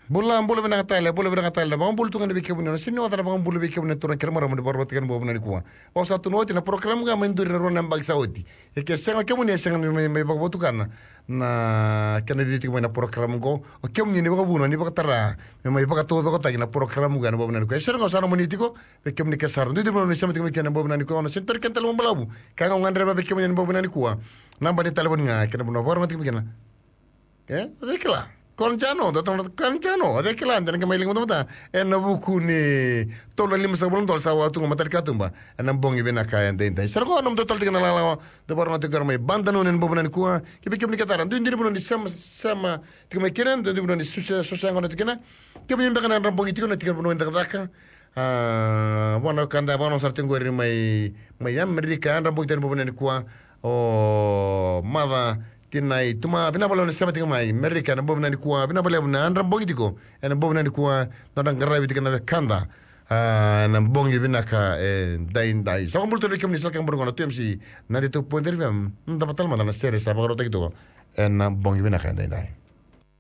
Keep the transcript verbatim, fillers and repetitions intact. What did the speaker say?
Bulla bulla bina katale bulla bina katale bang bulu tungan bike bunyo sinno wata bang bulu bike bunyo turan kermara mo barbat kan bo bunani kuwa o sa tu noti na program ga men dur ron nambag saudi e ke senga ke bunyo senga me me bag botu kan na kana diti mo na program go o ke bunyo ni bag buno ni bag tara me me bag todo ko tagi na program ga na bo bunani ko e senga sa no monitiko be ke bunyo ke sar ndi bunyo ni samti ko ken bo bunani ko no sentor ken tal mo balabu ka ga ngandre ba be ke bunyo bo bunani kuwa namba ni telefon nga ken bunyo barbat ke ken eh dekla Koncano, datang koncano, ada kelan dan kembali ke mata. En buku ni, tolong lima sebelum tol sawa tu ngamatar katumba. En bongi bena kaya ente ente. Serko anam total tiga nalawa. Depan mata kermai bandanu nen bobunan kuah. Kipi kipi kataran. Tu indiri bulan di sama sama. Tiga makinan, tu bulan di susah susah ngono tiga na. Kipi nyampe kan bongi tiga na tiga bulan dak dak. Ah, wana kanda wana sarting gori mai mai Amerika rambongi tiga bobunan kuah. Oh, mada. Kinai tuma bina balo na sama tinga mai Amerika na bobu na ni kuwa bina balo na andra bongi diko na bobu na ni kuwa na dang garabi tika na kanda na bongi bina ka dai dai sa kumpul tuloy kami nisal kang burungan tu M C na dito po interview nda patal mana na series sa pagkaro tagito na bongi bina ka dai dai